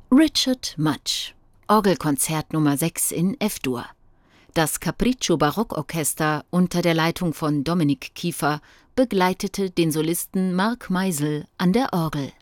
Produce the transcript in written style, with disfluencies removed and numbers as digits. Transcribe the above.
Richard Much, Orgelkonzert Nummer 6 in F-Dur. Das Capriccio Barockorchester unter der Leitung von Dominik Kiefer begleitete den Solisten Mark Meisel an der Orgel.